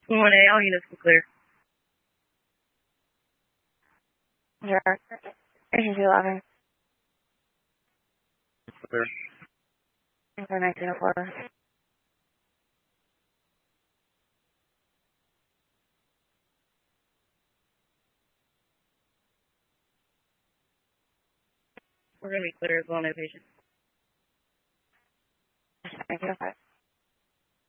1A, all units will clear. Sure. Station 211. Clear. For 1904. We're going to be clear as well, no patient. 1905.